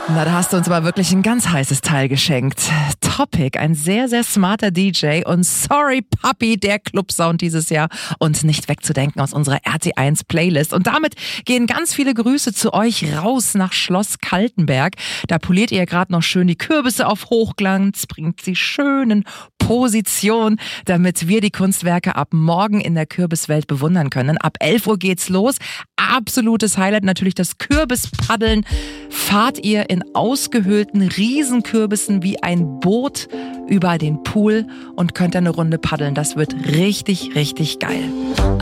Na, da hast du uns aber wirklich ein ganz heißes Teil geschenkt. Topic, ein sehr, sehr smarter DJ und Sorry Puppy, der Clubsound dieses Jahr und nicht wegzudenken aus unserer RT1 Playlist. Und damit gehen ganz viele Grüße zu euch raus nach Schloss Kaltenberg. Da poliert ihr gerade noch schön die Kürbisse auf Hochglanz, bringt sie schön in Position, damit wir die Kunstwerke ab morgen in der Kürbiswelt bewundern können. Ab 11 Uhr geht's los. Absolutes Highlight natürlich das Kürbispaddeln. Fahrt ihr in ausgehöhlten Riesenkürbissen wie ein Boot über den Pool und könnt dann eine Runde paddeln. Das wird richtig, richtig geil.